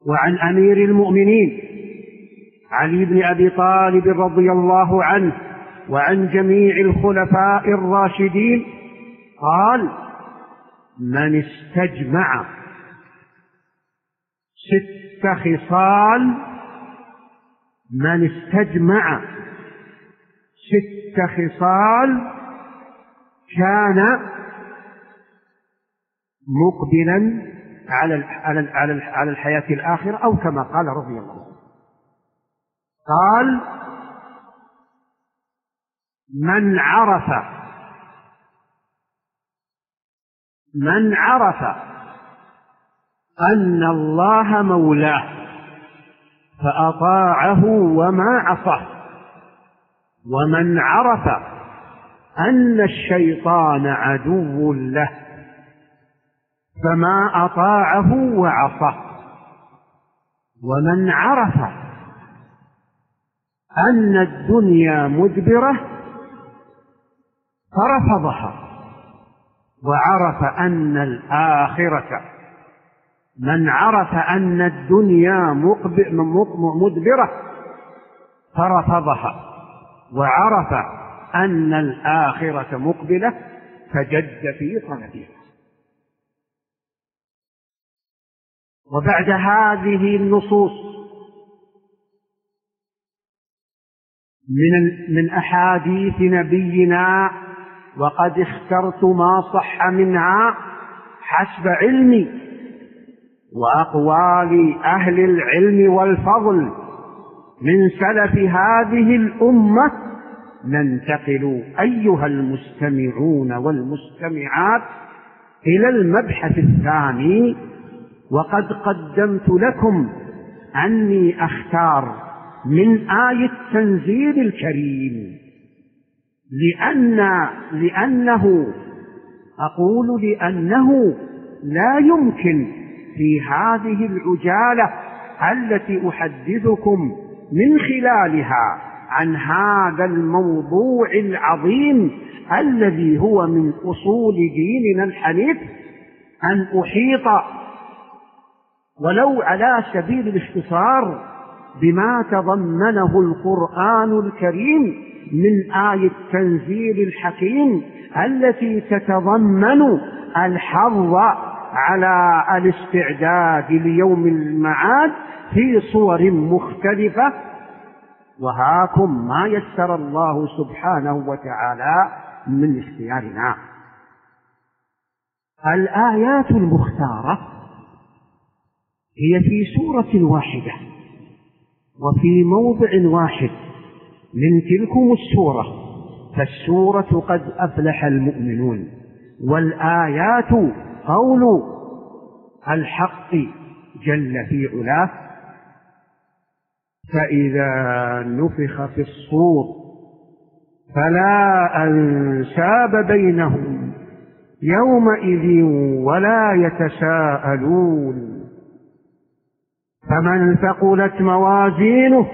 وعن أمير المؤمنين علي بن أبي طالب رضي الله عنه وعن جميع الخلفاء الراشدين قال: من استجمع 6 خصال، من استجمع 6 خصال كان مقبلا على الحياة الآخرة، أو كما قال رضي الله عنه. قال: من عرف أن الله مولاه فأطاعه وما عصاه، ومن عرف أن الشيطان عدو له فما أطاعه وعصاه، ومن عرف أن الدنيا مدبرة فرفضها، وعرف أن الآخرة، من عرف أن الدنيا مدبرة فرفضها وعرف أن الآخرة مقبلة فجد في طلبها. وبعد هذه النصوص من أحاديث نبينا، وقد اخترت ما صح منها حسب علمي وأقوال أهل العلم والفضل من سلف هذه الأمة، ننتقل أيها المستمعون والمستمعات إلى المبحث الثاني. وقد قدمت لكم أني أختار من آية التنزيل الكريم، لأنه لا يمكن في هذه العجالة التي أحدثكم من خلالها عن هذا الموضوع العظيم الذي هو من أصول ديننا الحنيف أن أحيط ولو على سبيل الاختصار بما تضمنه القرآن الكريم من آية التنزيل الحكيم التي تتضمن الحظ على الاستعداد ليوم المعاد في صور مختلفة. وهاكم ما يسر الله سبحانه وتعالى من اختيارنا. الآيات المختارة هي في سورة واحدة وفي موضع واحد من تلكم السورة، فالسورة قد أفلح المؤمنون، والآيات قول الحق جل في علاه: فإذا نفخ في الصور فلا أنساب بينهم يومئذ ولا يتساءلون، فمن ثقلت موازينه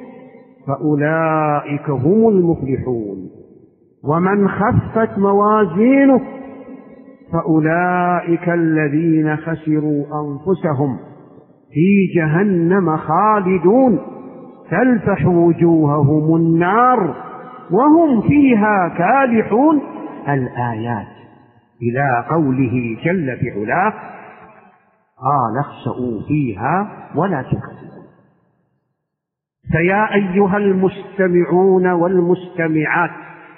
فأولئك هم المفلحون، ومن خفت موازينه فأولئك الذين خسروا أنفسهم في جهنم خالدون تلفح وجوههم النار وهم فيها كالحون. الآيات إلى قوله جل في علاه: قال اخسئوا فيها ولا تكذبون. فيا أيها المستمعون والمستمعات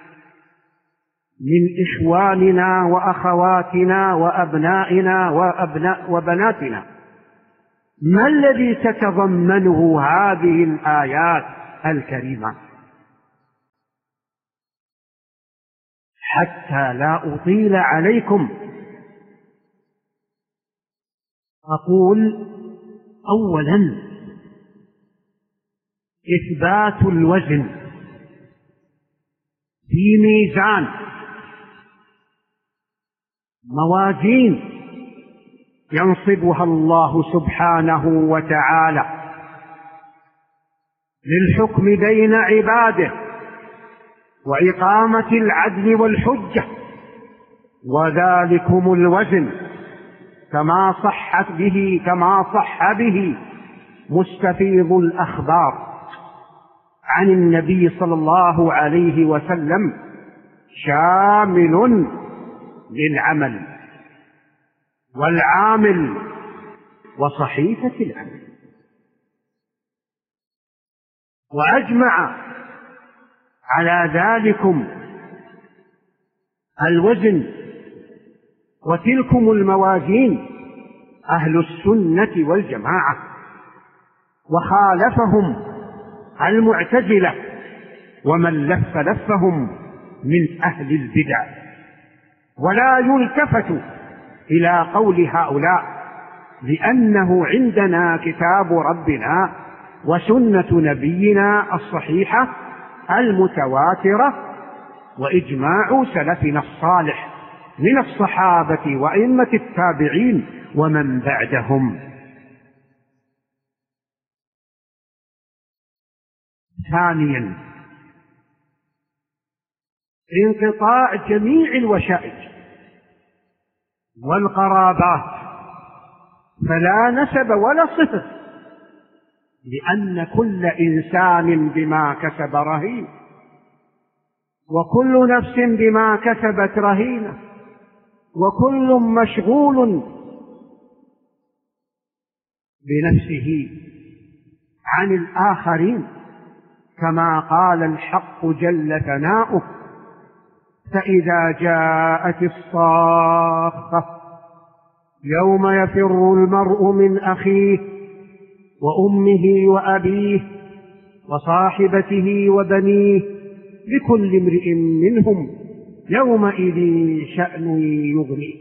من إخواننا وأخواتنا وأبنائنا وبناتنا، ما الذي تتضمنه هذه الآيات الكريمة؟ حتى لا أطيل عليكم أقول: أولا إثبات الوزن في ميزان، موازين ينصبها الله سبحانه وتعالى للحكم بين عباده وإقامة العدل والحجة، وذلكم الوزن كما صح به مستفيض الأخبار عن النبي صلى الله عليه وسلم شامل للعمل والعامل وصحيفة العمل. وأجمع على ذلكم الوزن وتلكم الموازين أهل السنة والجماعة، وخالفهم المعتزلة ومن لف لفهم من أهل البدع. ولا يلتفت إلى قول هؤلاء، لأنه عندنا كتاب ربنا وسنة نبينا الصحيحة المتواترة وإجماع سلفنا الصالح من الصحابة وأئمة التابعين ومن بعدهم. ثانيا، انقطاع جميع الوشائج والقرابات، فلا نسب ولا صفة، لأن كل إنسان بما كسب رهين، وكل نفس بما كسبت رهينة، وكل مشغول بنفسه عن الآخرين، كما قال الحق جل ثناؤه: فإذا جاءت الصاخة يوم يفر المرء من أخيه وأمه وأبيه وصاحبته وبنيه لكل امرئ منهم يومئذ شأن يغنيه.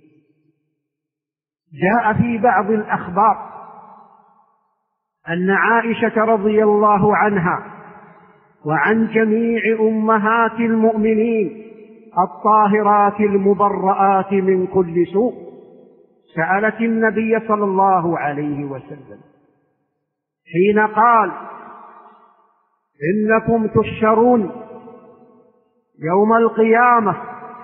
جاء في بعض الأخبار أن عائشة رضي الله عنها وعن جميع أمهات المؤمنين الطاهرات المبرآت من كل سوء سألت النبي صلى الله عليه وسلم حين قال: إنكم تحشرون يوم القيامة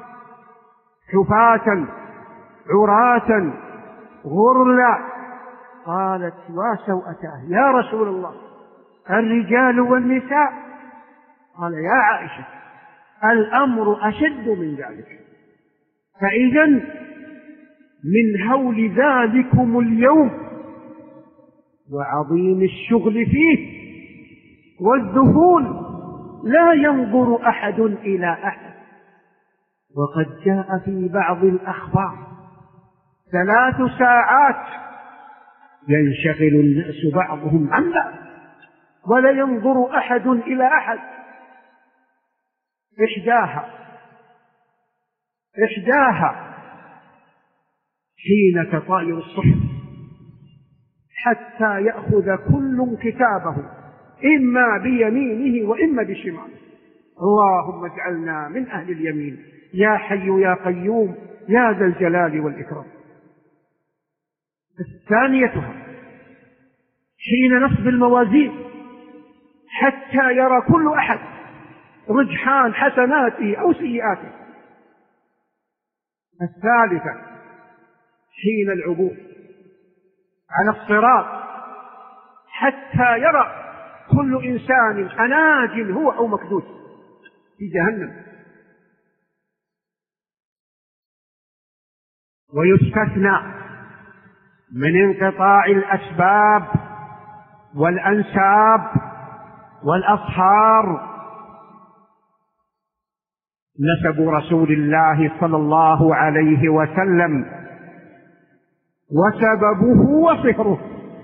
حفاة عراة غرلا. قالت: وسوءتاه يا رسول الله، الرجال والنساء؟ قال: يا عائشة، الأمر أشد من ذلك. فإذا من هول ذلكم اليوم وعظيم الشغل فيه والذهول لا ينظر أحد إلى أحد. وقد جاء في بعض الأخبار 3 ساعات ينشغل الناس بعضهم عن بعض ولا ينظر أحد إلى أحد. إحداها حين تطاير الصحف حتى يأخذ كل كتابه إما بيمينه وإما بشماله. اللهم اجعلنا من أهل اليمين يا حي يا قيوم يا ذا الجلال والإكرام. الثانيتها حين نصب الموازين حتى يرى كل أحد رجحان حسناته أو سيئاته. الثالثة حين العبور على الصراط حتى يرى كل إنسان أناج هو أو مكدوس في جهنم. ويستثنى من انقطاع الأسباب والأنساب والأصهار نسب رسول الله صلى الله عليه وسلم وسببه وصهره.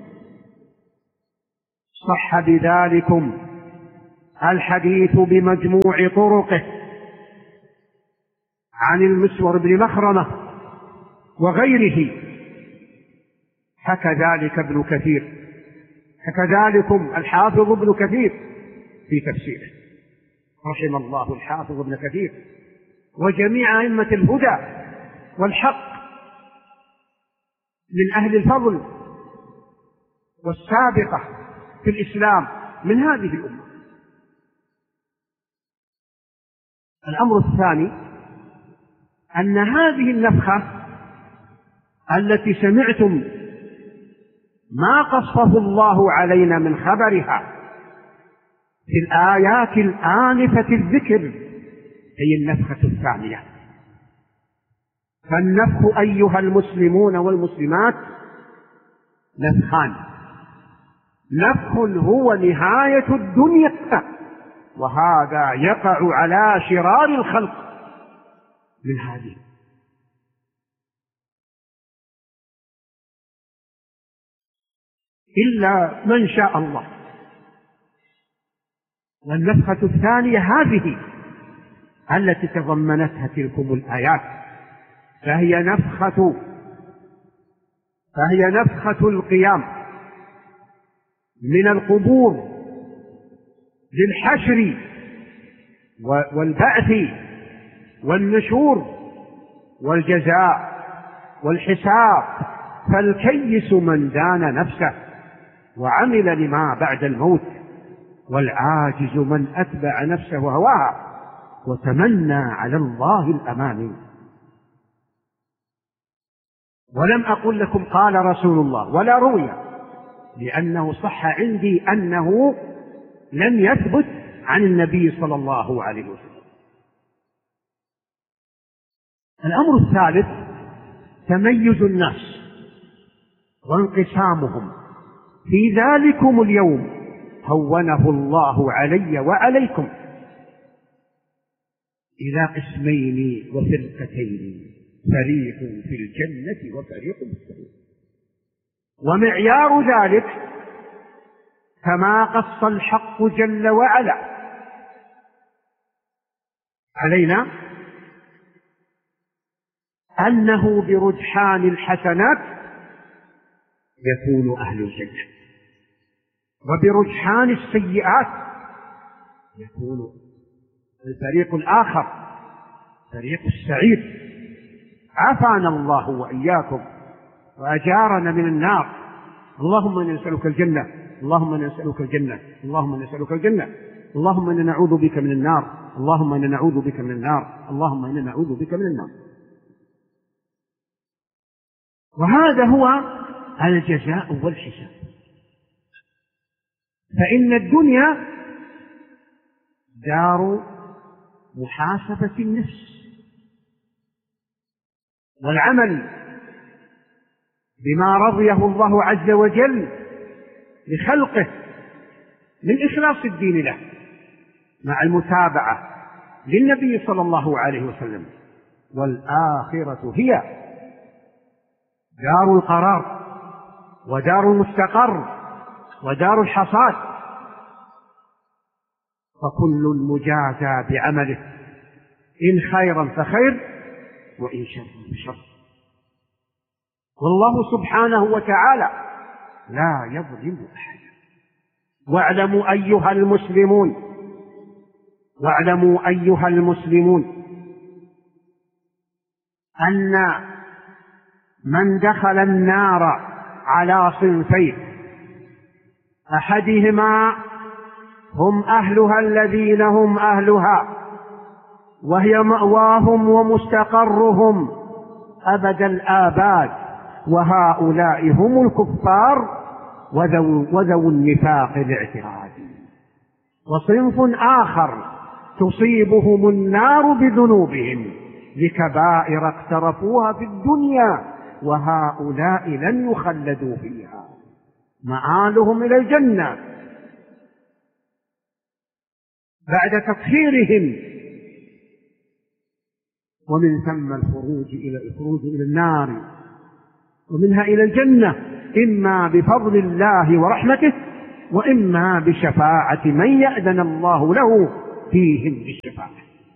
صح بذلكم الحديث بمجموع طرقه عن المسور بن مخرمة وغيره. حكى ذلك ابن كثير، حكى ذلكم الحافظ ابن كثير في تفسيره، رحم الله الحافظ ابن كثير وجميع أئمة الهدى والحق من أهل الفضل والسابقة في الإسلام من هذه الأمة. الأمر الثاني أن هذه النفخة التي سمعتم ما قصه الله علينا من خبرها في الآيات الآنفة الذكر هي النفخة الثانية. فالنفخ أيها المسلمون والمسلمات نفخان: نفخ هو نهاية الدنيا، وهذا يقع على شرار الخلق من هذه، إلا من شاء الله. والنفخة الثانية هذه التي تضمنتها تلكم الآيات، فهي نفخة القيام من القبور للحشر والبعث والنشور والجزاء والحساب. فالكيس من دان نفسه وعمل لما بعد الموت، والعاجز من أتبع نفسه هواها وتمنى على الله الأماني. ولم أقل لكم قال رسول الله ولا روي، لأنه صح عندي أنه لم يثبت عن النبي صلى الله عليه وسلم. الأمر الثالث تميز الناس وانقسامهم في ذلكم اليوم هونه الله علي وعليكم إلى قسمين وفرقتين: فريق في الجنة وفريق في السعير. ومعيار ذلك كما قص الحق جل وعلا علينا أنه برجحان الحسنات يكون أهل الجنة، وبرجحان السيئات يكون الفريق الآخر فريق السعير. عافانا الله وإياكم وأجارنا من النار. اللهم إنا نسألك الجنة، اللهم إنا نسألك الجنة، اللهم إنا نسألك الجنة، اللهم إنا نعوذ بك من النار، اللهم إنا نعوذ بك من النار، اللهم إنا نعوذ بك من النار. وهذا هو الجزاء والحساب. فإن الدنيا دار محاسبة النفس والعمل بما رضيه الله عز وجل لخلقه من إخلاص الدين له مع المتابعة للنبي صلى الله عليه وسلم. والآخرة هي دار القرار ودار المستقر ودار الحصاد، فكل مجازى بعمله، إن خيرا فخير وإن شرا فشر. والله سبحانه وتعالى لا يظلم أحدا. واعلموا أيها المسلمون أن من دخل النار على صنفين: أحدهما هم أهلها الذين هم أهلها، وهي مأواهم ومستقرهم أبد الآباد، وهؤلاء هم الكفار وذو النفاق الاعتراضي. وصنف آخر تصيبهم النار بذنوبهم لكبائر اقترفوها في الدنيا، وهؤلاء لن يخلدوا فيها، مآلهم إلى الجنة بعد تطهيرهم، ومن ثم الخروج إلى النار ومنها إلى الجنة، إما بفضل الله ورحمته وإما بشفاعة من يأذن الله له فيهم بالشفاعة.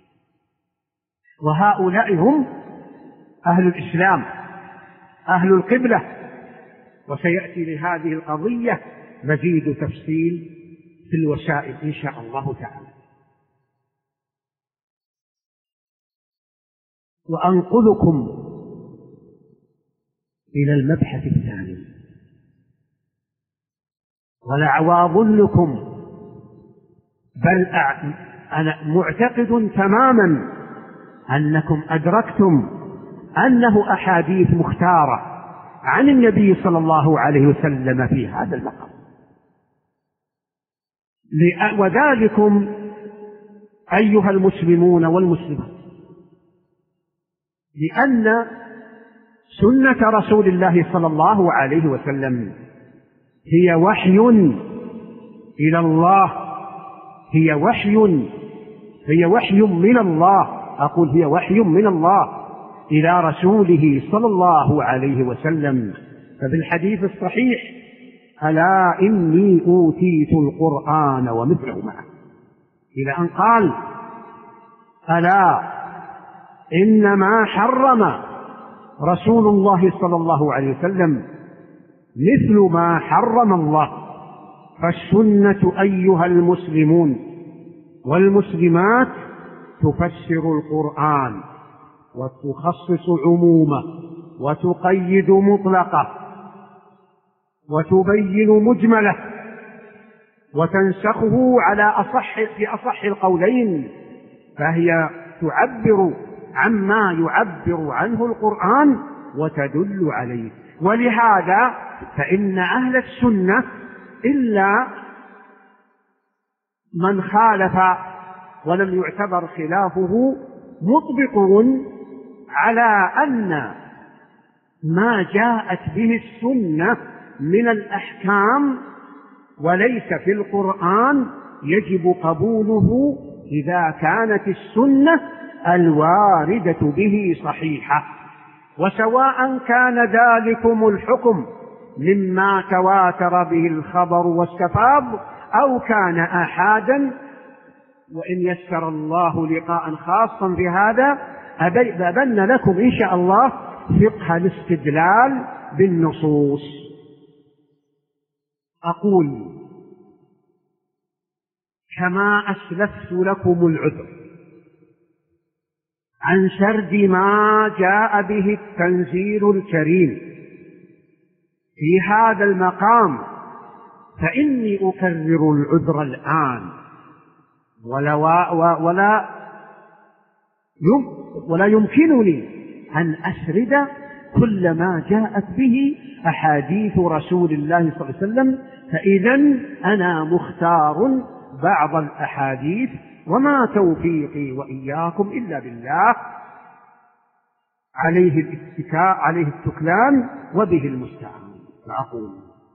وهؤلاء هم أهل الإسلام أهل القبلة. وسيأتي لهذه القضية مزيد تفصيل في الوسائل إن شاء الله تعالى. وأنقلكم إلى المبحث الثاني، ولأظنكم بل أنا معتقد تماما أنكم أدركتم أنه أحاديث مختارة عن النبي صلى الله عليه وسلم في هذا المقام. وذلكم أيها المسلمون والمسلمات لأن سنة رسول الله صلى الله عليه وسلم هي وحي إلى الله، هي وحي من الله، أقول هي وحي من الله إلى رسوله صلى الله عليه وسلم. ففي الحديث الصحيح: ألا إني أوتيت القرآن ومثله معه، إلى أن قال: ألا إنما حرم رسول الله صلى الله عليه وسلم مثل ما حرم الله. فالسنة أيها المسلمون والمسلمات تفسر القرآن وتخصص عمومه وتقيد مطلقه وتبين مجمله وتنسخه في أصح القولين، فهي تعبر عما يعبر عنه القرآن وتدل عليه. ولهذا فإن أهل السنة إلا من خالف ولم يعتبر خلافه مطبقون على أن ما جاءت به السنة من الأحكام وليس في القرآن يجب قبوله إذا كانت السنة الواردة به صحيحة، وسواء كان ذلكم الحكم مما تواتر به الخبر واستفاض أو كان آحادا. وإن يسر الله لقاء خاصا في هذا أبن لكم إن شاء الله فقه الاستدلال بالنصوص. أقول كما أسلفت لكم العذر عن سرد ما جاء به التنزيل الكريم في هذا المقام، فإني أكرر العذر الآن ولا يمكنني أن أسرد كل ما جاءت به أحاديث رسول الله صلى الله عليه وسلم، فإذن أنا مختار بعض الأحاديث، وما توفيقي وإياكم إلا بالله، عليه الاتكاء عليه التكلان وبه المستعان. فأقول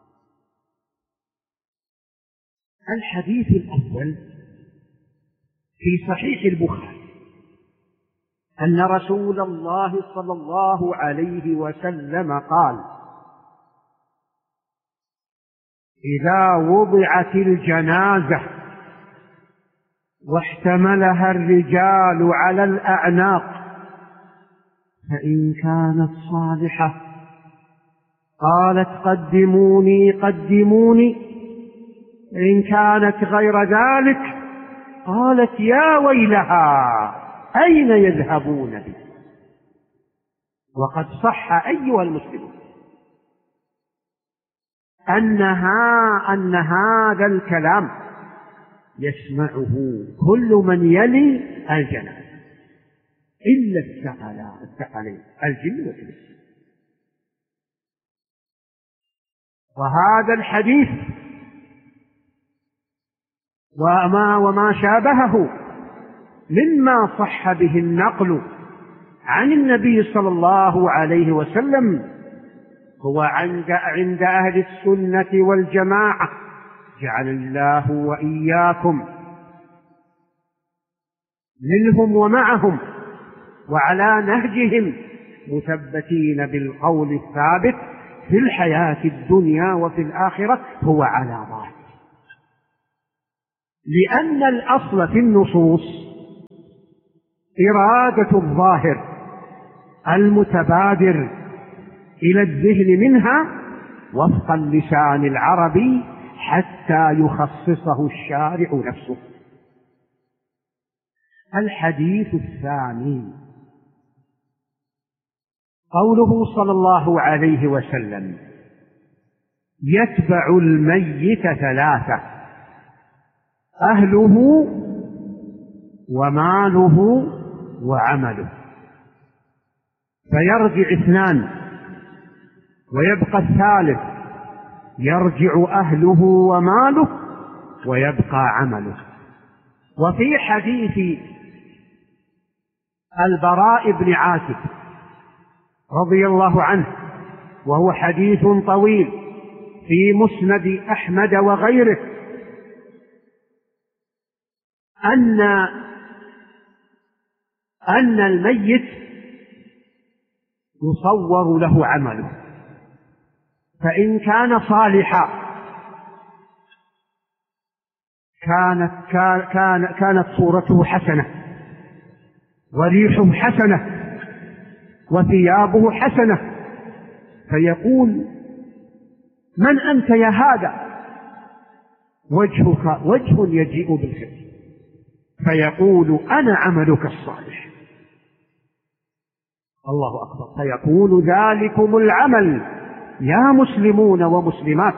الحديث الأول في صحيح البخاري أن رسول الله صلى الله عليه وسلم قال: إذا وضعت الجنازة واحتملها الرجال على الأعناق فإن كانت صالحة قالت قدموني قدموني، إن كانت غير ذلك قالت يا ويلها أين يذهبون بي. وقد صح أيها المسلمون أن هذا الكلام يسمعه كل من يلي الجنازة إلا الثقلين الجن والإنس. وهذا الحديث وما شابهه مما صح به النقل عن النبي صلى الله عليه وسلم هو عند أهل السنة والجماعة، جعل الله وإياكم منهم ومعهم وعلى نهجهم مثبتين بالقول الثابت في الحياة الدنيا وفي الآخرة، هو على ظاهر. لأن الأصل في النصوص إرادة الظاهر المتبادر إلى الذهن منها وفق اللسان العربي حتى يخصصه الشارع نفسه. الحديث الثاني قوله صلى الله عليه وسلم: يتبع الميت ثلاثة: أهله وماله وعمله. فيرجع اثنان: ويبقى الثالث يرجع أهله وماله ويبقى عمله. وفي حديث البراء بن عازب رضي الله عنه، وهو حديث طويل في مسند أحمد وغيره، أن الميت يصور له عمله، فإن كان صالحا كانت صورته حسنة وريحه حسنة وثيابه حسنة، فيقول: من أنت يا هذا؟ وجهك وجه يجيء بالخير. فيقول: أنا عملك الصالح. الله أكبر. فيقول: ذلكم العمل يا مسلمون ومسلمات.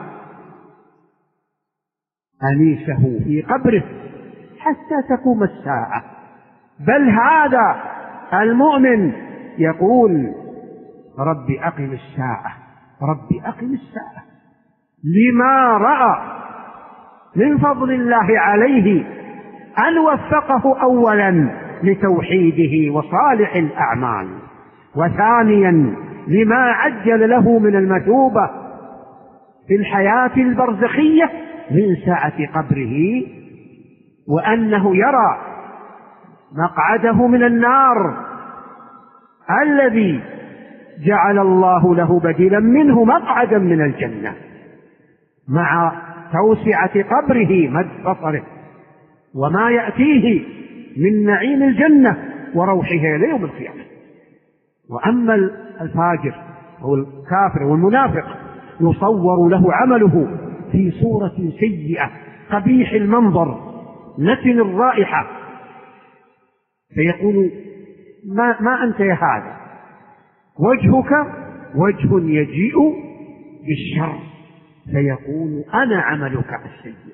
أنيسه في قبره حتى تقوم الساعة. بل هذا المؤمن يقول: رب أقم الساعة، رب أقم الساعة، لما رأى من فضل الله عليه أن وفقه أولا لتوحيده وصالح الأعمال، وثانيا لما عجل له من المثوبة في الحياة البرزخية من سعة قبره، وأنه يرى مقعده من النار الذي جعل الله له بديلا منه مقعدا من الجنة، مع توسعة قبره مد بصره وما يأتيه من نعيم الجنة وروحها ليوم القيامة. وأما الفاجر أو الكافر والمنافق يصور له عمله في صورة سيئة قبيح المنظر نتن الرائحة، فيقول: ما أنت يا هذا؟ وجهك وجه يجيء بالشر. فيقول: أنا عملك السيء.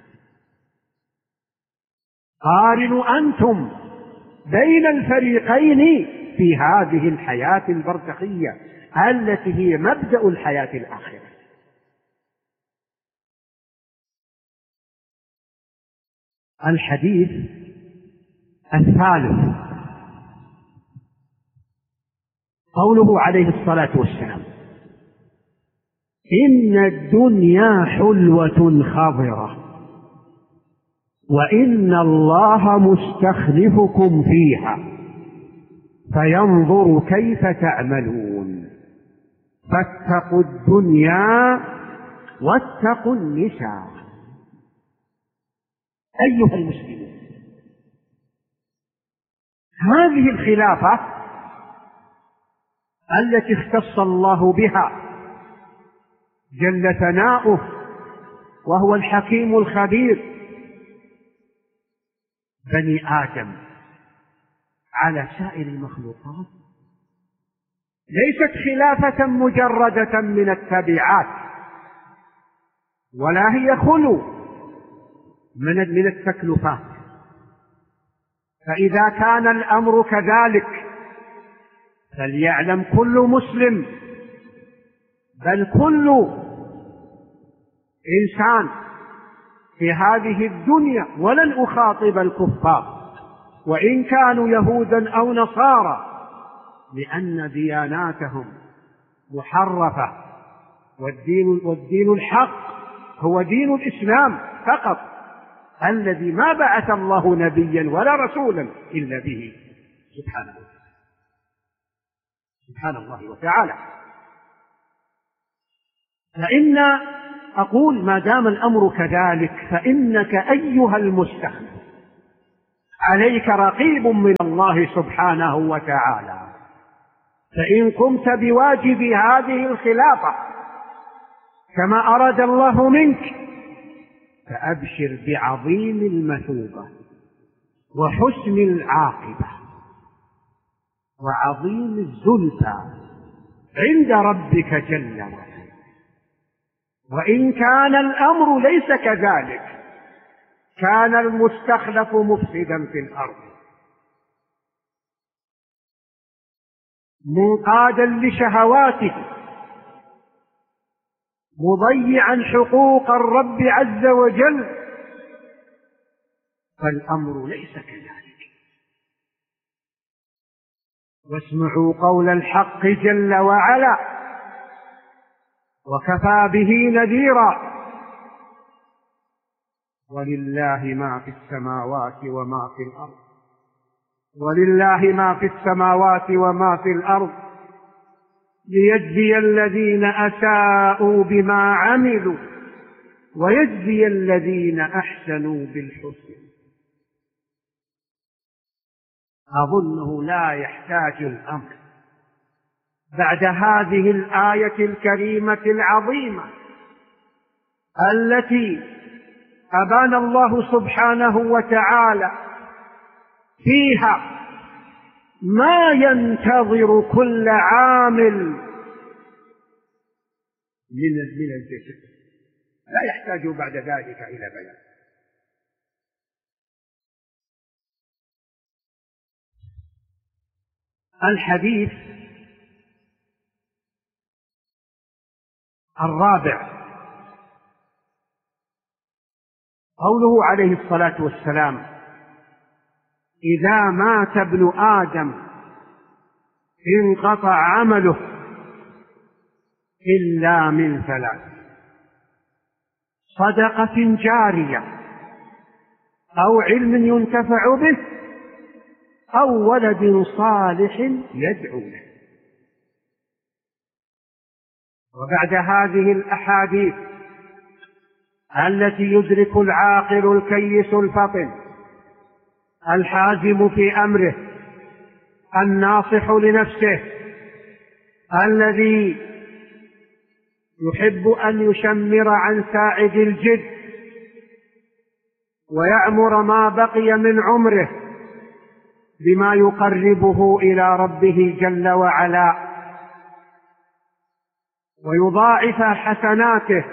قارنوا أنتم بين الفريقين في هذه الحياة البرزخية التي هي مبدأ الحياة الآخرة. الحديث الثالث قوله عليه الصلاة والسلام: إن الدنيا حلوة خضرة وإن الله مستخلفكم فيها فينظر كيف تعملون، فاتقوا الدنيا واتقوا النساء. أيها المسلمون، هذه الخلافة التي اختص الله بها جل ثناؤه وهو الحكيم الخبير بني آدم على سائر المخلوقات ليست خلافة مجردة من التبعات، ولا هي خلو من التكلفات. فإذا كان الأمر كذلك فليعلم كل مسلم، بل كل إنسان في هذه الدنيا، ولن أخاطب الكفار وإن كانوا يهودا أو نصارى، لأن دياناتهم محرفة، والدين الحق هو دين الإسلام فقط، الذي ما بعث الله نبيا ولا رسولا إلا به سبحان الله وتعالى. فإن أقول ما دام الأمر كذلك فإنك أيها المستخلف عليك رقيب من الله سبحانه وتعالى، فإن قمت بواجب هذه الخلافة كما أراد الله منك فأبشر بعظيم المثوبة وحسن العاقبة وعظيم الزلفى عند ربك جل وعلا. وإن كان الأمر ليس كذلك كان المستخلف مفسدا في الأرض منقادا لشهواته مضيعا حقوق الرب عز وجل، فالأمر ليس كذلك. واسمعوا قول الحق جل وعلا: وكفى به نذيرا، ولله ما في السماوات وما في الأرض، ولله ما في السماوات وما في الأرض، ليجزي الذين أساءوا بما عملوا ويجزي الذين أحسنوا بالحسن. أظنه لا يحتاج الأمر بعد هذه الآية الكريمة العظيمة التي أبان الله سبحانه وتعالى فيها ما ينتظر كل عامل من الجسد، لا يحتاج بعد ذلك إلى بيان. الحديث الرابع قوله عليه الصلاة والسلام: إذا مات ابن آدم انقطع عمله إلا من ثلاث: صدقة جارية، أو علم ينتفع به، أو ولد صالح يدعو له. وبعد هذه الأحاديث التي يدرك العاقل الكيس الفطن الحازم في أمره الناصح لنفسه الذي يحب أن يشمر عن ساعد الجد ويعمر ما بقي من عمره بما يقربه إلى ربه جل وعلا ويضاعف حسناته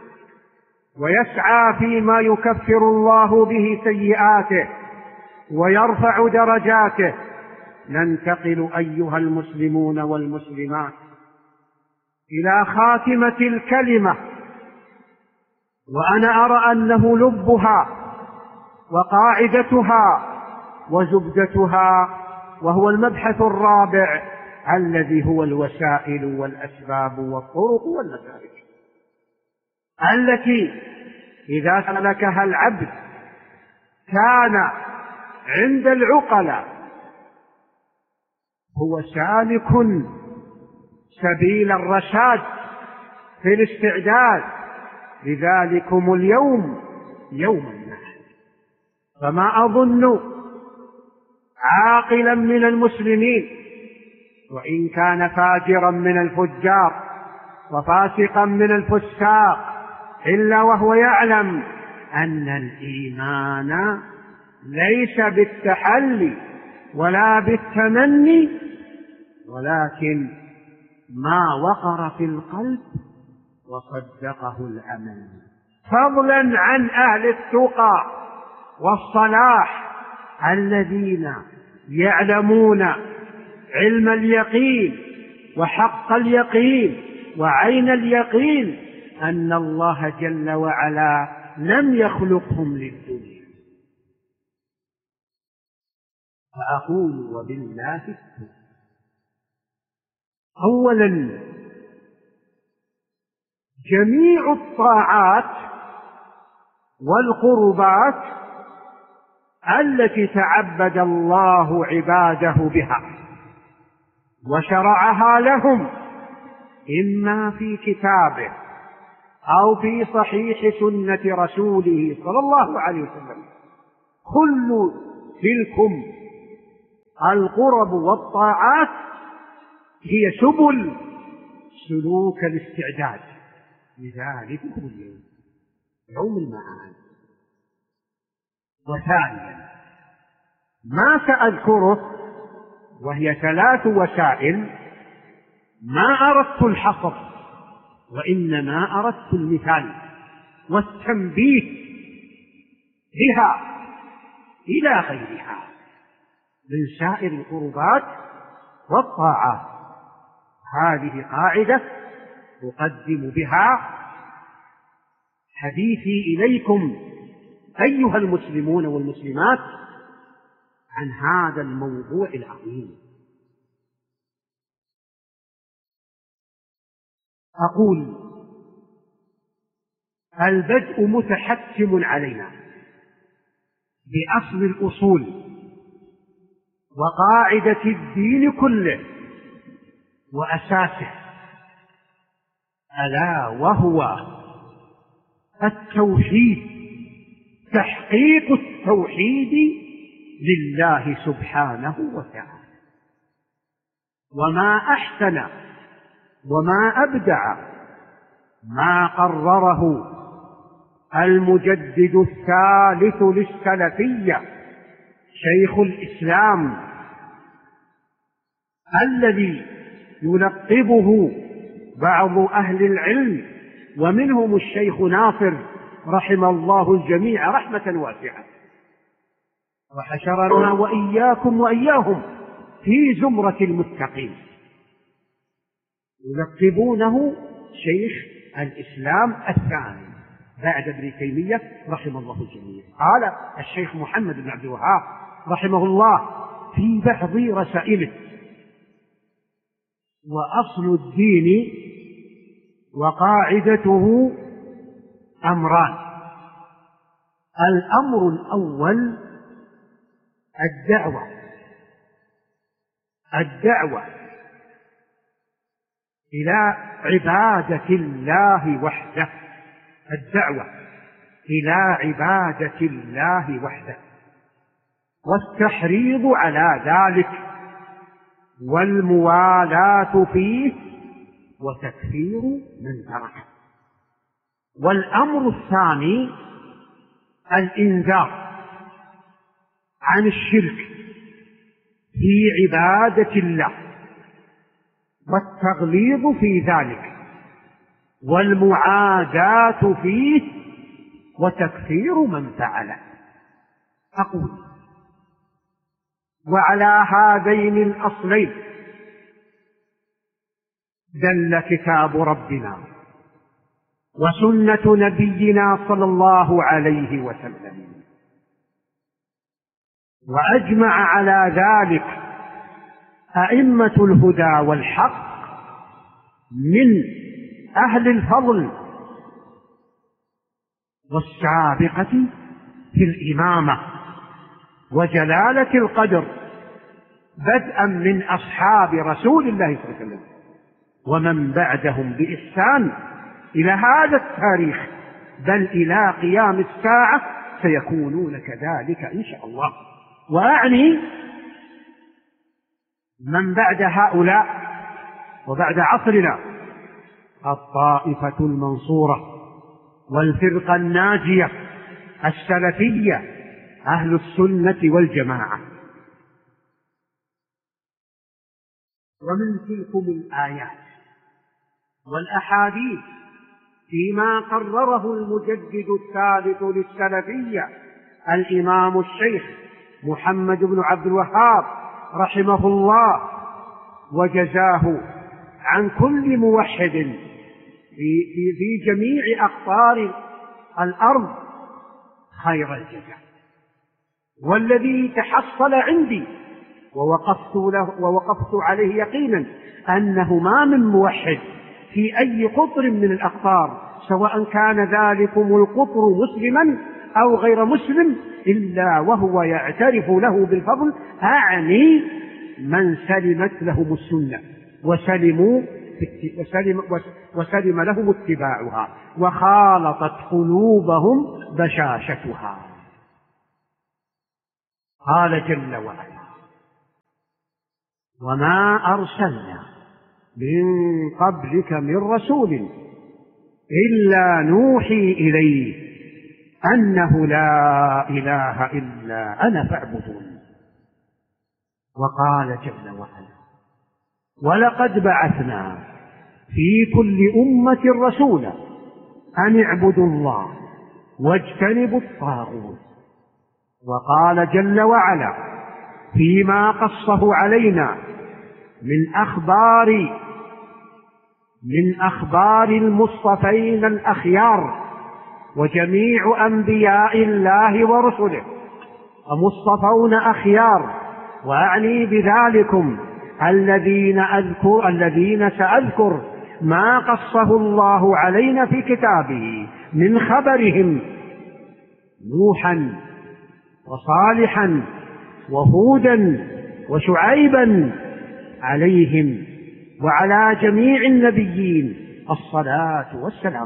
ويسعى فيما يكفر الله به سيئاته ويرفع درجاته، ننتقل أيها المسلمون والمسلمات إلى خاتمة الكلمة، وأنا أرى أنه لبها وقاعدتها وزبدتها، وهو المبحث الرابع الذي هو الوسائل والأسباب والطرق والنتائج، التي إذا سلكها العبد كان عند العقلاء هو سالك سبيل الرشاد في الاستعداد لذلكم اليوم يوم النحر. فما أظن عاقلا من المسلمين وإن كان فاجرا من الفجار وفاسقا من الفساق إلا وهو يعلم أن الإيمان ليس بالتحلي ولا بالتمني، ولكن ما وقر في القلب وصدقه العمل، فضلا عن أهل التقى والصلاح الذين يعلمون علم اليقين وحق اليقين وعين اليقين أن الله جل وعلا لم يخلقهم للدنيا. فأقول وبالله التوفيق. أولا، جميع الطاعات والقربات التي تعبد الله عباده بها وشرعها لهم إما في كتابه أو في صحيح سنة رسوله صلى الله عليه وسلم، كل تلكم القرب والطاعات هي سبل سلوك الاستعداد لذلك اليوم يوم المعاد. وثانيا، ما سأذكره وهي 3 وسائل ما أردت الحصر وإنما أردت المثال والتنبيه بها إلى غيرها من سائر القربات والطاعات. هذه قاعدة أقدم بها حديثي إليكم أيها المسلمون والمسلمات عن هذا الموضوع العظيم. أقول: البدء متحتم علينا بأصل الأصول وقاعدة الدين كله وأساسه، ألا وهو التوحيد، تحقيق التوحيد لله سبحانه وتعالى. وما أحسن وما أبدع ما قرره المجدد الثالث للسلفية شيخ الإسلام، الذي يلقبه بعض أهل العلم ومنهم الشيخ ناصر رحم الله الجميع رحمة واسعة، وحشرنا وإياكم وإياهم في زمرة المتقين. يلقبونه شيخ الإسلام الثاني بعد ابن تيمية رحم الله الجميع. قال الشيخ محمد بن عبد الوهاب رحمه الله في بعض رسائله: وأصل الدين وقاعدته أمران. الأمر الأول الدعوة إلى عبادة الله وحده، الدعوة إلى عبادة الله وحده، والتحريض على ذلك، والموالاة فيه، وتكفير من تركه. والأمر الثاني الإنذار عن الشرك في عبادة الله، والتغليظ في ذلك، والمعاداة فيه، وتكفير من فعله. أقول: وعلى هذين الأصلين دل كتاب ربنا وسنة نبينا صلى الله عليه وسلم، وأجمع على ذلك أئمة الهدى والحق من أهل الفضل والسابقة في الإمامة وجلالة القدر، بدءا من أصحاب رسول الله صلى الله عليه وسلم ومن بعدهم بإحسان إلى هذا التاريخ، بل إلى قيام الساعة سيكونون كذلك إن شاء الله. وأعني من بعد هؤلاء وبعد عصرنا الطائفة المنصورة والفرقة الناجية السلفية أهل السنة والجماعة. ومن تلكم الآيات والأحاديث فيما قرره المجدد الثالث للسلفية الإمام الشيخ محمد بن عبد الوهاب رحمه الله وجزاه عن كل موحد في جميع أقطار الأرض خير الجزاء، والذي تحصل عندي ووقفت عليه يقينا أنه ما من موحد في أي قطر من الأقطار، سواء كان ذلكم القطر مسلما أو غير مسلم، إلا وهو يعترف له بالفضل، أعني من سلمت لهم السنة وسلم لهم اتباعها وخالطت قلوبهم بشاشتها. قال جل وعلا: وما أرسلنا من قبلك من رسول إلا نوحي إليه أنه لا إله إلا أنا فاعبدون. وقال جل وعلا: ولقد بعثنا في كل أمة رسولا أن اعبدوا الله واجتنبوا الطاغوت. وقال جل وعلا فيما قصه علينا من أخبار المصطفين الأخيار وجميع أنبياء الله ورسله ومصطفون أخيار، وأعني بذلكم الذين سأذكر ما قصه الله علينا في كتابه من خبرهم: نوحا وصالحا وهودا وشعيبا عليهم وعلى جميع النبيين الصلاة والسلام.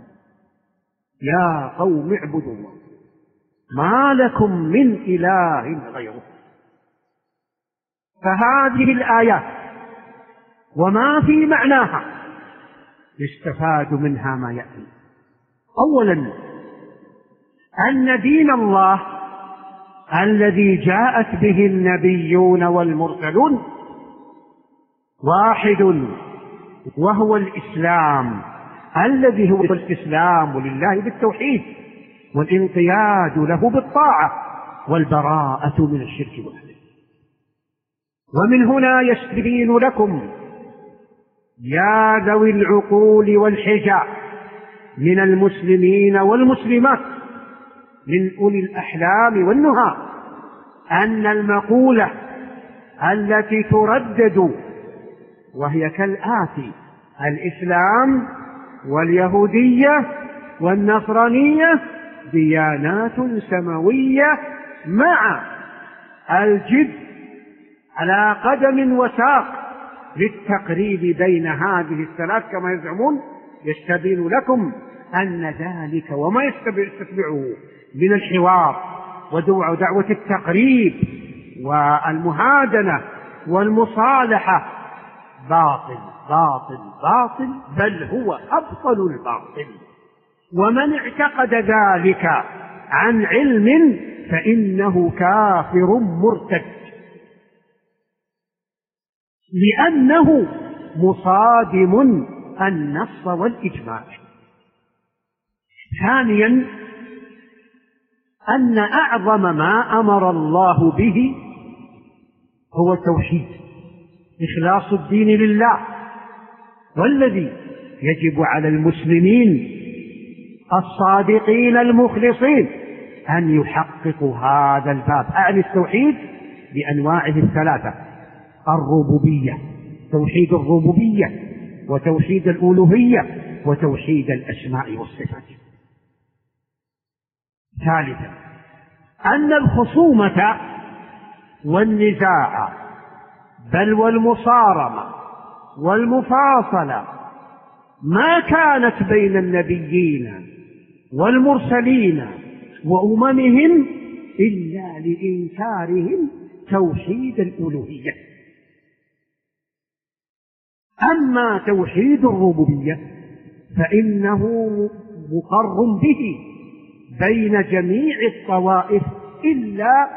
يا قوم اعبدوا الله ما لكم من إله غيره. فهذه الآيات وما في معناها يستفاد منها ما يأتي. أولا، أن دين الله الذي جاءت به النبيون والمرسلون واحد، وهو الإسلام، الذي هو الاستسلام لله بالتوحيد والانقياد له بالطاعة والبراءة من الشرك والأهل. ومن هنا يستبين لكم يا ذوي العقول والحجة من المسلمين والمسلمات من أولي الأحلام والنهى أن المقولة التي تردد وهي كالآتي: الإسلام واليهودية والنصرانية ديانات سماوية مع الجد على قدم وساق للتقريب بين هذه الثلاث كما يزعمون، يستبين لكم أن ذلك وما يستتبعه من الحوار ودعوة التقريب والمهادنة والمصالحة باطل باطل باطل، بل هو أبطل الباطل. ومن اعتقد ذلك عن علم فإنه كافر مرتد، لأنه مصادم النص والإجماع. ثانيا، أن أعظم ما أمر الله به هو التوحيد، إخلاص الدين لله، والذي يجب على المسلمين الصادقين المخلصين أن يحققوا هذا الباب، أعني التوحيد بأنواعه الثلاثة: الربوبية، توحيد الربوبية، وتوحيد الألوهية، وتوحيد الأسماء والصفات. ثالثا، أن الخصومة والنزاع بل والمصارمة والمفاصلة ما كانت بين النبيين والمرسلين وأممهم إلا لإنكارهم توحيد الألوهية. أما توحيد الربوبية فإنه مقر به بين جميع الطوائف إلا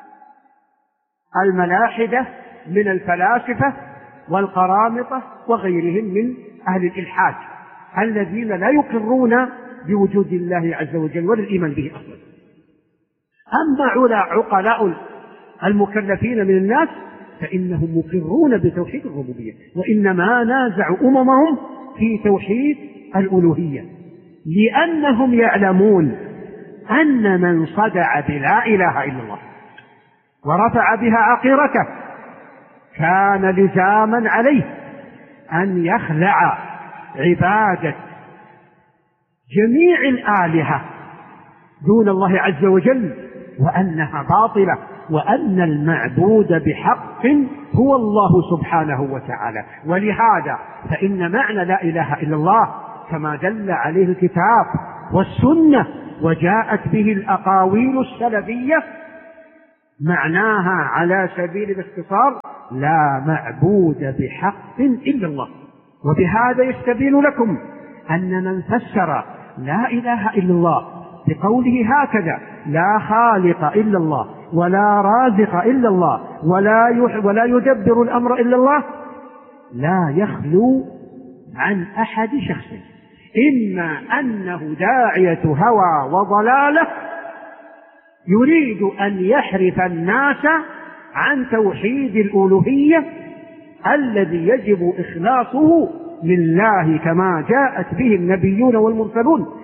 الملاحدة من الفلاسفة والقرامطة وغيرهم من أهل الإلحاد الذين لا يقرون بوجود الله عز وجل ولا الإيمان به أصلا. أما عقلاء المكلفين من الناس فإنهم مقرون بتوحيد الربوبية، وإنما نازعوا أممهم في توحيد الألوهية، لأنهم يعلمون أن من صدع بلا إله إلا الله ورفع بها عقيرته كان لزاما عليه أن يخلع عبادة جميع الآلهة دون الله عز وجل، وأنها باطلة، وأن المعبود بحق هو الله سبحانه وتعالى. ولهذا فإن معنى لا إله إلا الله كما دل عليه الكتاب والسنة وجاءت به الأقاويل السلفية معناها على سبيل الاختصار: لا معبود بحق إلا الله. وبهذا يستبين لكم أن من فسر لا إله إلا الله بقوله هكذا: لا خالق إلا الله ولا رازق إلا الله ولا يدبر الأمر إلا الله، لا يخلو عن أحد شخص: إما أنه داعية هوى وضلالة يريد أن يحرف الناس عن توحيد الألوهية الذي يجب إخلاصه لله كما جاءت به النبيون والمرسلون،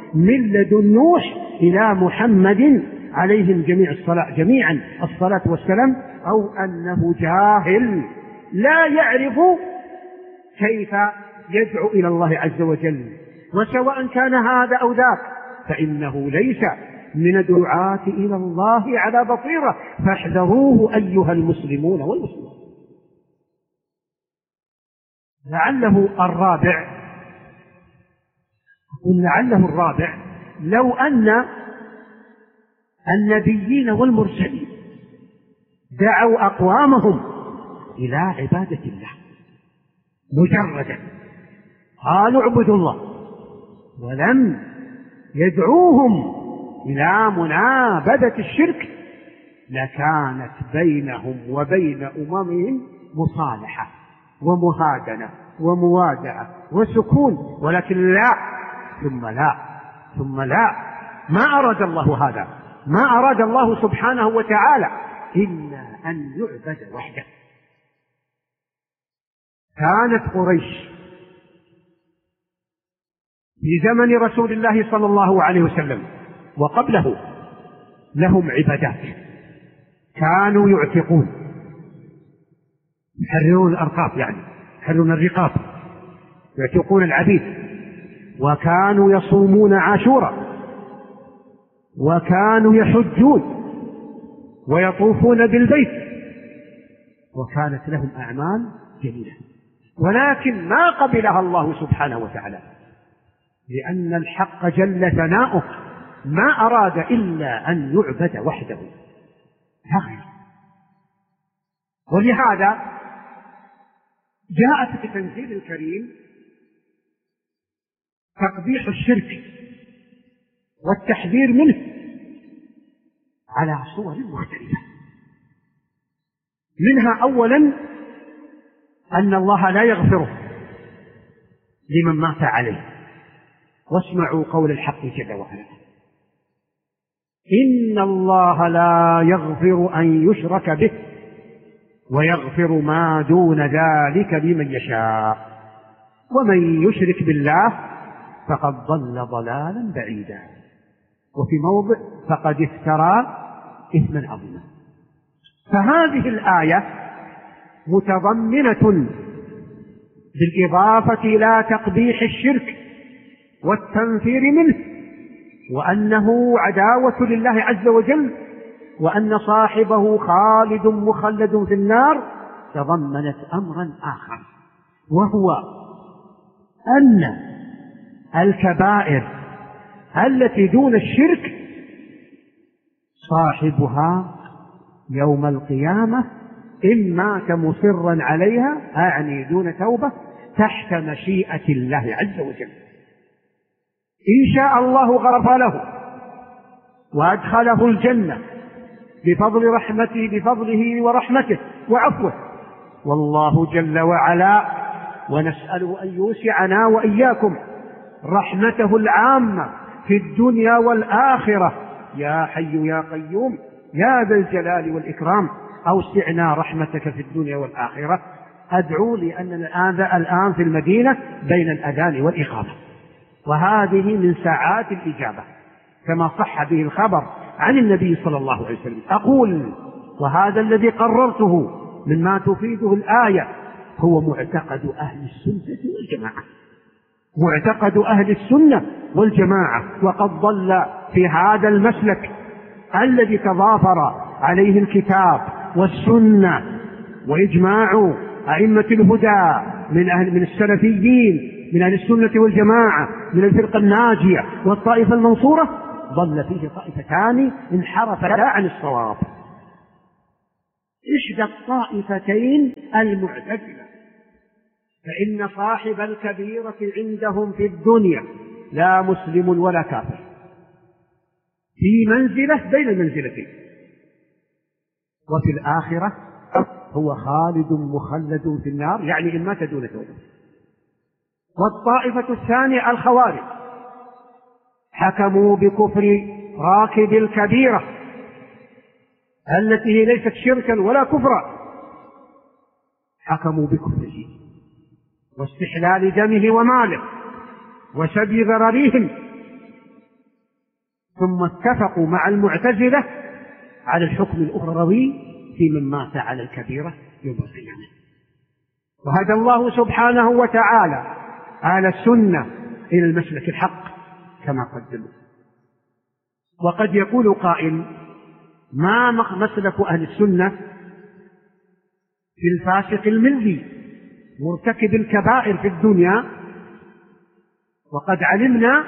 من لدن نوح إلى محمد عليهم جميعا الصلاة والسلام، أو أنه جاهل لا يعرف كيف يدعو إلى الله عز وجل. وسواء كان هذا أو ذاك فإنه ليس من الدعاة إلى الله على بصيرة، فاحذروه أيها المسلمون والمسلمات. لعله الرابع لو أن النبيين والمرسلين دعوا أقوامهم إلى عبادة الله مجردا، قالوا اعبدوا الله، ولم يدعوهم إلى منابذة الشرك، لكانت بينهم وبين أممهم مصالحة ومهادنة وموادعة وسكون. ولكن لا ثم لا، ما أراد الله هذا، ما أراد الله سبحانه وتعالى إلا أن يعبد وحده. كانت قريش في زمن رسول الله صلى الله عليه وسلم وقبله لهم عبادات، كانوا يعتقون، يحررون الأرقاب، يعني يحررون الرقاب، يعتقون العبيد، وكانوا يصومون عاشوراء، وكانوا يحجون ويطوفون بالبيت، وكانت لهم أعمال جميلة، ولكن ما قبلها الله سبحانه وتعالى، لأن الحق جل ثناؤه ما أراد إلا أن يعبد وحده لا غير. ولهذا جاءت في التنزيل الكريم تقبيح الشرك والتحذير منه على صور مختلفة. منها أولا أن الله لا يغفره لمن مات عليه. واسمعوا قول الحق جل وعلا: إن الله لا يغفر أن يشرك به ويغفر ما دون ذلك لمن يشاء ومن يشرك بالله فقد ضل ضلالا بعيدا. وفي موضع: فقد افترى إثما عظيما. فهذه الآية متضمنة بالإضافة إلى تقبيح الشرك والتنفير منه، وأنه عداوة لله عز وجل، وأن صاحبه خالد مخلد في النار، تضمنت أمرا آخر، وهو أن الكبائر التي دون الشرك صاحبها يوم القيامة إن مات مصرا عليها، أعني دون توبة، تحت مشيئة الله عز وجل. إن شاء الله غفر له وأدخله الجنة بفضله ورحمته وعفوه، والله جل وعلا، ونسأله أن يوسعنا وإياكم رحمته العامة في الدنيا والآخرة. يا حي يا قيوم يا ذا الجلال والإكرام أوسعنا رحمتك في الدنيا والآخرة. أدعو لأننا الآن في المدينة بين الأذان والإقامة، وهذه من ساعات الإجابة كما صح به الخبر عن النبي صلى الله عليه وسلم. أقول: وهذا الذي قررته مما تفيده الآية هو معتقد أهل السنة والجماعة، معتقد أهل السنة والجماعة، وقد ضل في هذا المسلك الذي تضافر عليه الكتاب والسنة وإجماع أئمة الهدى من السلفيين، من أهل السنة والجماعة، من الفرقة الناجية والطائفة المنصورة. ضل فيه طائفتان انحرفتا عن الصواب. إحدى الطائفتين المعتزلة، فإن صاحب الكبيرة عندهم في الدنيا لا مسلم ولا كافر، في منزلة بين المنزلتين، وفي الآخرة هو خالد مخلد في النار، يعني إن مات دون توبة. والطائفة الثانية الخوارج، حكموا بكفر راكب الكبيرة التي هي ليست شركا ولا كفرا، حكموا بكفره واستحلال دمه وماله وسبي ضررهم ثم اتفقوا مع المعتزلة على الحكم الأخروي في من مات على الكبيرة يوم القيامة. وهدى الله سبحانه وتعالى أهل السنة إلى المسلك الحق كما قدموا. وقد يقول قائل: ما مسلك أهل السنة في الفاسق الملي مرتكب الكبائر في الدنيا، وقد علمنا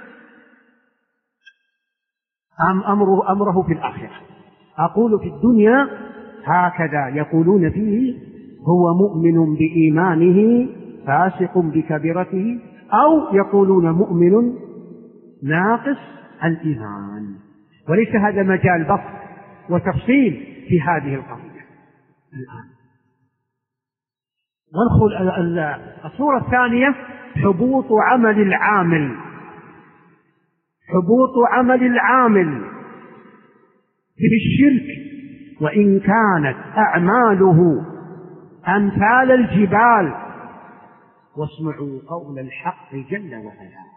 أمره في الآخرة. أقول في الدنيا هكذا يقولون فيه: هو مؤمن بإيمانه فاسق بكبيرته، أو يقولون مؤمن ناقص الإيمان. وليس هذا مجال بسط وتفصيل في هذه القضية الآن. الصورة الثانية: حبوط عمل العامل. حبوط عمل العامل في الشرك، وإن كانت أعماله أمثال الجبال. واسمعوا قول الحق جل وعلا: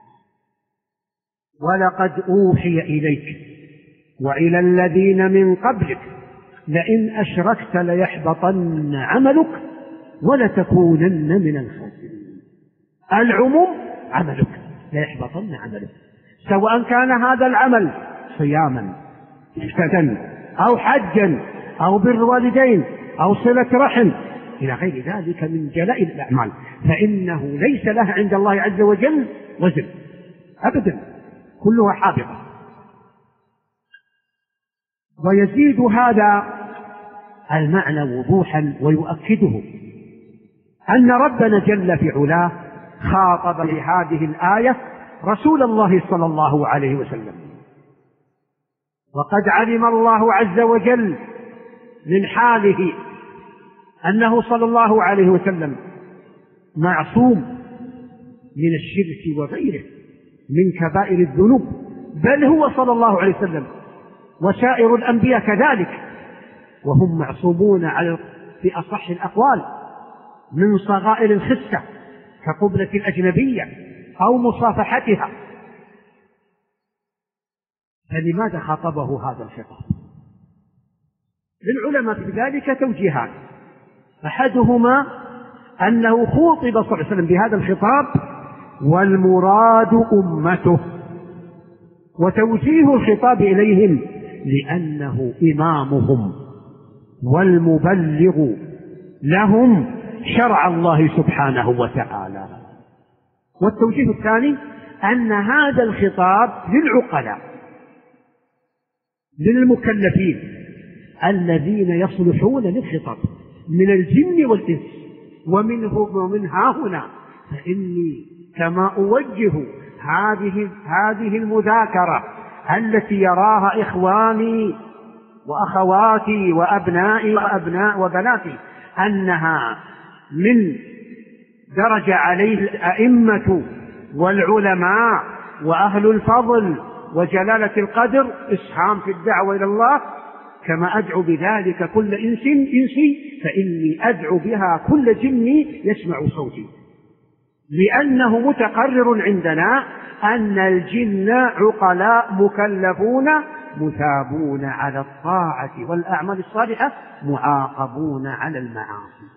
ولقد أوحي إليك وإلى الذين من قبلك لئن أشركت ليحبطن عملك ولتكونن من الخاسرين. العموم عملك ليحبطن عملك، سواء كان هذا العمل صياما افتدا أو حجا أو بر والدين أو صلة رحم إلى غير ذلك من جلائل الأعمال، فإنه ليس لها عند الله عز وجل وزن أبدا، كلها حابطة. ويزيد هذا المعنى وضوحا ويؤكده أن ربنا جل في علاه خاطب بهذه الآية رسول الله صلى الله عليه وسلم، وقد علم الله عز وجل من حاله أنه صلى الله عليه وسلم معصوم من الشرك وغيره من كبائر الذنوب، بل هو صلى الله عليه وسلم وسائر الأنبياء كذلك، وهم معصومون في أصح الأقوال من صغائر الخسة كقبلة الأجنبية أو مصافحتها. فلماذا خاطبه هذا الخطاب؟ للعلماء في ذلك توجيهان: أحدهما أنه خوطب صلى الله عليه وسلم بهذا الخطاب والمراد أمته، وتوجيه الخطاب إليهم لأنه إمامهم والمبلغ لهم شرع الله سبحانه وتعالى. والتوجيه الثاني أن هذا الخطاب للعقلاء للمكلفين الذين يصلحون للخطاب من الجن والإنس. ومن ها هنا فإني كما أوجه هذه المذاكرة التي يراها إخواني وأخواتي وأبنائي وبناتي أنها من درجة عليه الأئمة والعلماء وأهل الفضل وجلالة القدر إسهام في الدعوة إلى الله، كما أدعو بذلك كل إنسي فإني أدعو بها كل جني يسمع صوتي، لأنه متقرر عندنا أن الجن عقلاء مكلفون مثابون على الطاعة والأعمال الصالحة معاقبون على المعاصي.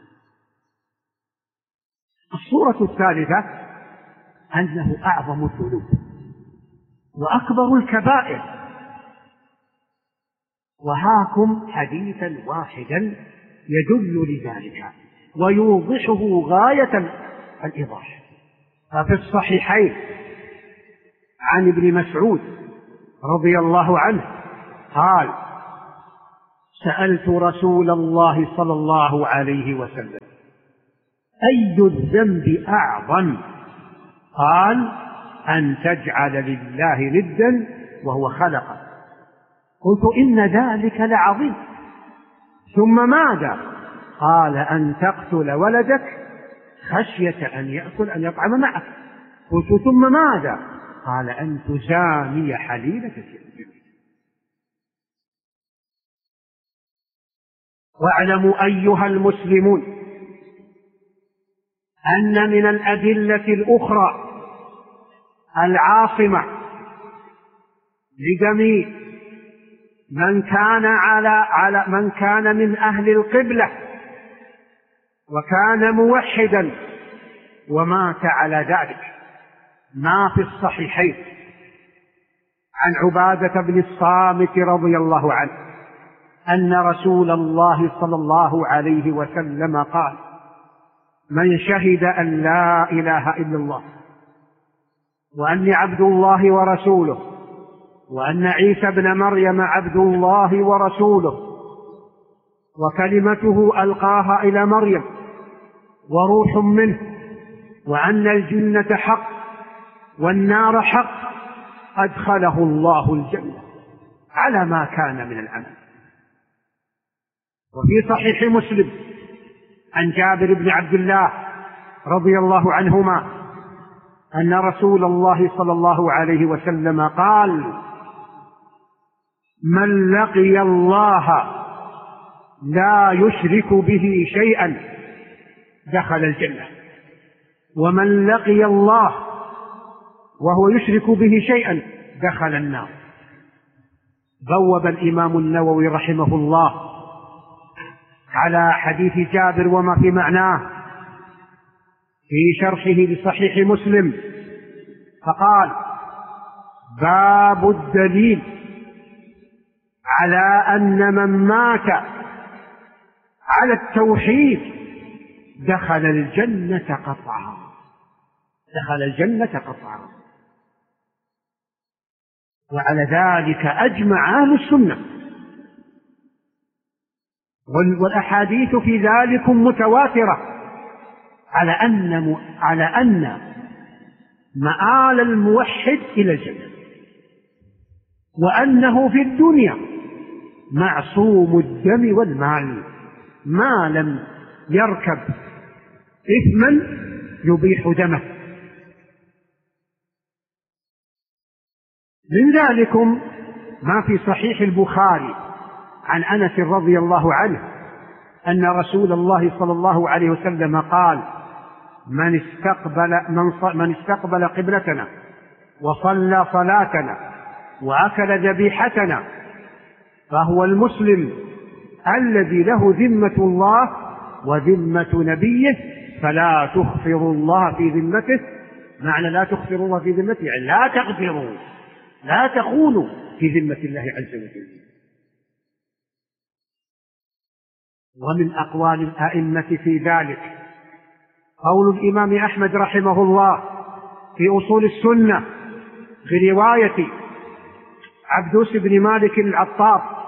الصورة الثالثة أنه أعظم الذنوب وأكبر الكبائر. وهاكم حديثا واحدا يدل لذلك ويوضحه غاية الإيضاح. ففي الصحيحين عن ابن مسعود رضي الله عنه قال: سألت رسول الله صلى الله عليه وسلم: أي الذنب أعظم؟ قال: أن تجعل لله ندا وهو خلقك. قلت: إن ذلك لعظيم. ثم ماذا؟ قال: أن تقتل ولدك خشية أن يأكل أن يطعم معك. قلت: ثم ماذا؟ قال: أن تزاني حليلتك. واعلموا أيها المسلمون أن من الأدلة الأخرى العاصمة لجميع من كان من أهل القبلة وكان موحدا ومات على ذلك، ما في الصحيحين عن عبادة بن الصامت رضي الله عنه أن رسول الله صلى الله عليه وسلم قال: من شهد أن لا إله إلا الله وأني عبد الله ورسوله وأن عيسى بن مريم عبد الله ورسوله وكلمته ألقاها إلى مريم وروح منه وأن الجنة حق والنار حق أدخله الله الجنة على ما كان من العمل. وفي صحيح مسلم عن جابر بن عبد الله رضي الله عنهما أن رسول الله صلى الله عليه وسلم قال: من لقي الله لا يشرك به شيئا دخل الجنة، ومن لقي الله وهو يشرك به شيئا دخل النار. بوب الإمام النووي رحمه الله على حديث جابر وما في معناه في شرحه لصحيح مسلم فقال: باب الدليل على أن من مات على التوحيد دخل الجنة قطعا، دخل الجنة قطعا. وعلى ذلك أجمع أهل السنة، والأحاديث في ذلك متواترة على أن مآل الموحد إلى الجنة، وأنه في الدنيا معصوم الدم والمال ما لم يركب إثما يبيح دمه. من ذلكم ما في صحيح البخاري عن أنس رضي الله عنه أن رسول الله صلى الله عليه وسلم قال: من استقبل قبلتنا وصلى صلاتنا وأكل ذبيحتنا فهو المسلم الذي له ذمة الله وذمة نبيه فلا تخفروا الله في ذمته. معنى لا تخفروا الله في ذمته يعني لا تغفروا، لا تخونوا في ذمة الله عز وجل. ومن أقوال الأئمة في ذلك قول الإمام أحمد رحمه الله في أصول السنة في رواية عبدوس بن مالك العطار: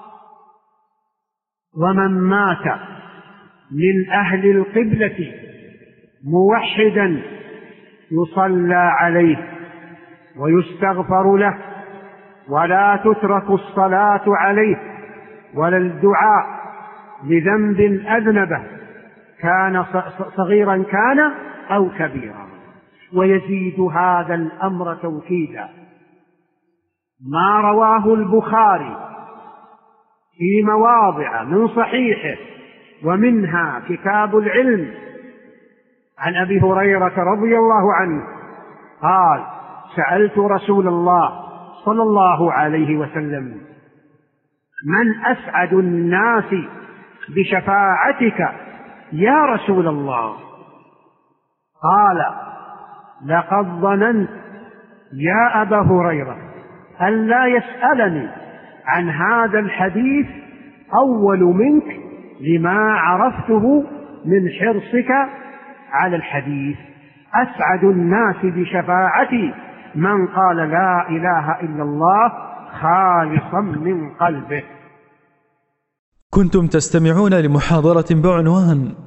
ومن مات من أهل القبلة موحدا يصلى عليه ويستغفر له ولا تترك الصلاة عليه ولا الدعاء لذنب أذنبه كان صغيرا كان أو كبيرا. ويزيد هذا الأمر توكيدا ما رواه البخاري في مواضع من صحيحه، ومنها كتاب العلم عن أبي هريرة رضي الله عنه قال: سألت رسول الله صلى الله عليه وسلم: من أسعد الناس بشفاعتك يا رسول الله؟ قال: لقد ظننت يا أبا هريرة ألا يسألني عن هذا الحديث أول منك لما عرفته من حرصك على الحديث. أسعد الناس بشفاعتي من قال لا إله إلا الله خالصا من قلبه. كنتم تستمعون لمحاضرة بعنوان